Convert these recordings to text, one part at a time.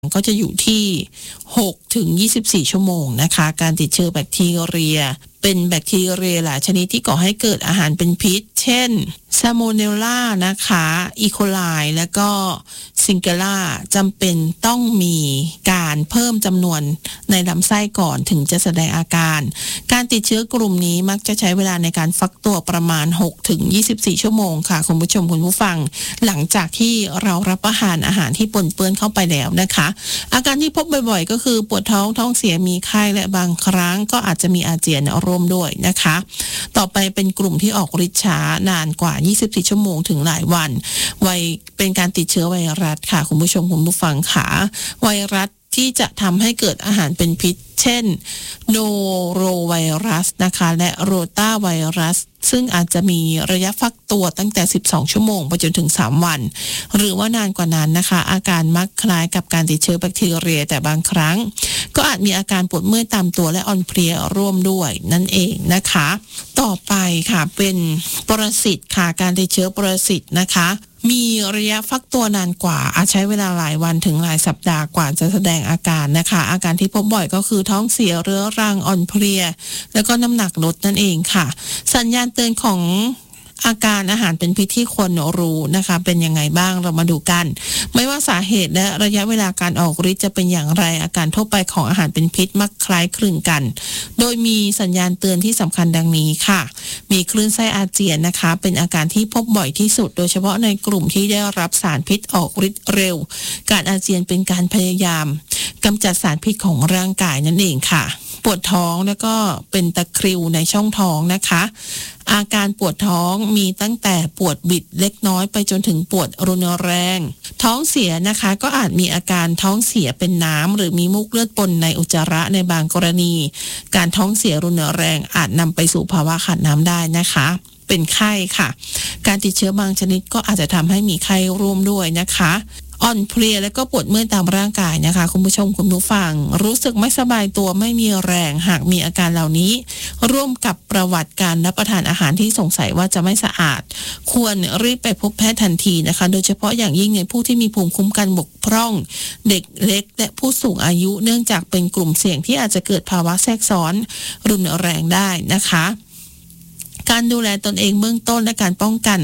ก็จะอยู่ที่6ถึง24ชั่วโมงนะคะการติดเชื้อแบคทีเรียเป็นแบคทีเรียหลายชนิดที่ก่อให้เกิดอาหารเป็นพิษเช่นซาโมเนลลานะคะอีโคไลและก็ซิงเกล่าจำเป็นต้องมีการเพิ่มจำนวนในลำไส้ก่อนถึงจะแสดงอาการติดเชื้อกลุ่มนี้มักจะใช้เวลาในการฟักตัวประมาณ6ถึง24ชั่วโมงค่ะคุณผู้ชมคุณผู้ฟังหลังจากที่เรารับประทานอาหารที่ปนเปื้อนเข้าไปแล้วนะคะอาการที่พบบ่อยๆก็คือปวดท้องเสียมีไข้และบางครั้งก็อาจจะมีอาเจียนร่วมด้วยนะคะต่อไปเป็นกลุ่มที่ออกฤทธิ์ช้านานกว่า24ชั่วโมงถึงหลายวันเป็นการติดเชื้อไวรัสค่ะคุณผู้ชมคุณผู้ฟังค่ะไวรัสที่จะทำให้เกิดอาหารเป็นพิษเช่นโนโรไวรัสนะคะและโรตาไวรัสซึ่งอาจจะมีระยะฟักตัวตั้งแต่12ชั่วโมงไปจนถึง3วันหรือว่านานกว่านั้นนะคะอาการมักคล้ายกับการติดเชื้อแบคทีเรียแต่บางครั้งก็อาจมีอาการปวดเมื่อยตามตัวและอ่อนเพลียร่วมด้วยนั่นเองนะคะต่อไปค่ะเป็นปรสิตค่ะการติดเชื้อปรสิตนะคะมีระยะฟักตัวนานกว่าอาจใช้เวลาหลายวันถึงหลายสัปดาห์กว่าจะแสดงอาการนะคะอาการที่พบบ่อยก็คือท้องเสียเรื้อรังอ่อนเพลียแล้วก็น้ำหนักลดนั่นเองค่ะสัญญาณเตือนของอาการอาหารเป็นพิษที่ควรรู้นะคะเป็นยังไงบ้างเรามาดูกันไม่ว่าสาเหตุและระยะเวลาการออกฤทธิ์จะเป็นอย่างไรอาการทั่วไปของอาหารเป็นพิษมักคล้ายคลึงกันโดยมีสัญญาณเตือนที่สำคัญดังนี้ค่ะมีคลื่นไส้อาเจียนนะคะเป็นอาการที่พบบ่อยที่สุดโดยเฉพาะในกลุ่มที่ได้รับสารพิษออกฤทธิ์เร็วการอาเจียนเป็นการพยายามกำจัดสารพิษของร่างกายนั่นเองค่ะปวดท้องแล้วก็เป็นตะคริวในช่องท้องนะคะอาการปวดท้องมีตั้งแต่ปวดบิดเล็กน้อยไปจนถึงปวดรุนแรงท้องเสียนะคะก็อาจมีอาการท้องเสียเป็นน้ำหรือมีมูกเลือดปนในอุจจาระในบางกรณีการท้องเสียรุนแรงอาจนำไปสู่ภาวะขาดน้ำได้นะคะเป็นไข้ค่ะการติดเชื้อบางชนิดก็อาจจะทำให้มีไข้ร่วมด้วยนะคะอ่อนเพลียและก็ปวดเมื่อยตามร่างกายนะคะคุณผู้ชมคุณผู้ฟังรู้สึกไม่สบายตัวไม่มีแรงหากมีอาการเหล่านี้ร่วมกับประวัติการรับประทานอาหารที่สงสัยว่าจะไม่สะอาดควรรีบไปพบแพทย์ทันทีนะคะโดยเฉพาะอย่างยิ่งในผู้ที่มีภูมิคุ้มกันบกพร่องเด็กเล็กและผู้สูงอายุเนื่องจากเป็นกลุ่มเสี่ยงที่อาจจะเกิดภาวะแทรกซ้อนรุนแรงได้นะคะการดูแลตนเองเบื้องต้นและการป้องกัน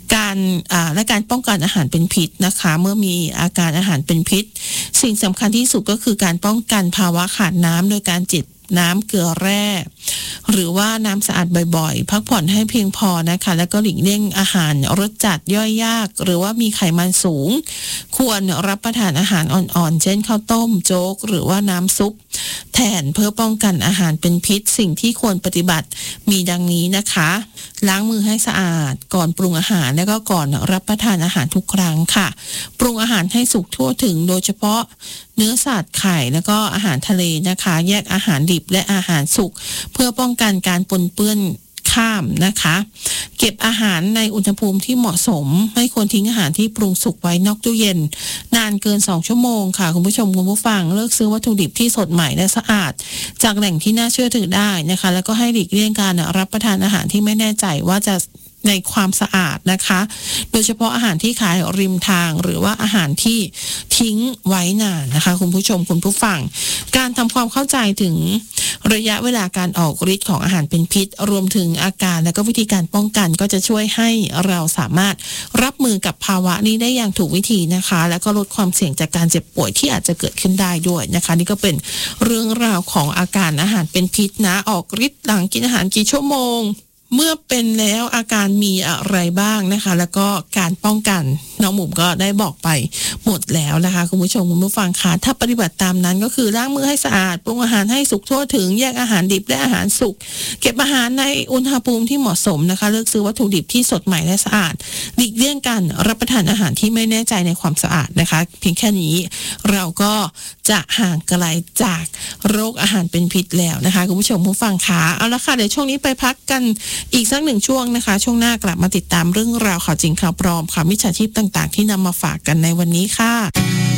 อาหารเป็นพิษนะคะเมื่อมีอาการอาหารเป็นพิษสิ่งสำคัญที่สุดก็คือการป้องกันภาวะขาดน้ำโดยการจิบน้ำเกลือแร่หรือว่าน้ำสะอาดบ่อยๆพักผ่อนให้เพียงพอนะคะแล้วก็หลีกเลี่ยงอาหารรสจัดย่อยยากหรือว่ามีไขมันสูงควรรับประทานอาหารอ่อนๆเช่นข้าวต้มโจ๊กหรือว่าน้ำซุปแทนเพื่อป้องกันอาหารเป็นพิษสิ่งที่ควรปฏิบัติมีดังนี้นะคะล้างมือให้สะอาดก่อนปรุงอาหารและก็ก่อนรับประทานอาหารทุกครั้งค่ะปรุงอาหารให้สุกทั่วถึงโดยเฉพาะเนื้อสัตว์ไข่แล้วก็อาหารทะเลนะคะแยกอาหารดิบและอาหารสุกเพื่อป้องกันการปนเปื้อนข้ามนะคะเก็บอาหารในอุณหภูมิที่เหมาะสมไม่ควรทิ้งอาหารที่ปรุงสุกไว้นอกตู้เย็นนานเกิน2ชั่วโมงค่ะคุณผู้ชมคุณผู้ฟังเลือกซื้อวัตถุดิบที่สดใหม่และสะอาดจากแหล่งที่น่าเชื่อถือได้นะคะแล้วก็ให้หลีกเลี่ยงการรับประทานอาหารที่ไม่แน่ใจว่าจะในความสะอาดนะคะโดยเฉพาะอาหารที่ขายริมทางหรือว่าอาหารที่ทิ้งไว้นานนะคะคุณผู้ชมคุณผู้ฟังการทำความเข้าใจถึงระยะเวลาการออกฤทธิ์ของอาหารเป็นพิษรวมถึงอาการและก็วิธีการป้องกันก็จะช่วยให้เราสามารถรับมือกับภาวะนี้ได้อย่างถูกวิธีนะคะแล้วก็ลดความเสี่ยงจากการเจ็บป่วยที่อาจจะเกิดขึ้นได้ด้วยนะคะนี่ก็เป็นเรื่องราวของอาการอาหารเป็นพิษนะออกฤทธิ์หลังกินอาหารกี่ชั่วโมงเมื่อเป็นแล้วอาการมีอะไรบ้างนะคะแล้วก็การป้องกันน้องหมุมก็ได้บอกไปหมดแล้วนะคะคุณผู้ชมคุณผู้ฟังคะถ้าปฏิบัติตามนั้นก็คือล้างมือให้สะอาดปรุงอาหารให้สุกทั่วถึงแยกอาหารดิบและอาหารสุกเก็บอาหารในอุณหภูมิที่เหมาะสมนะคะเลือกซื้อวัตถุดิบที่สดใหม่และสะอาดหลีกเลี่ยงการรับประทานอาหารที่ไม่แน่ใจในความสะอาดนะคะเพียงแค่นี้เราก็จะห่างไกลจากโรคอาหารเป็นพิษแล้วนะคะคุณผู้ชมผู้ฟังคะเอาละค่ะเดี๋ยวช่วงนี้ไปพักกันอีกสักหนึ่งช่วงนะคะช่วงหน้ากลับมาติดตามเรื่องราวข่าวจริงข่าวปลอมข่าวมิจฉาชีพต่างๆที่นำมาฝากกันในวันนี้ค่ะ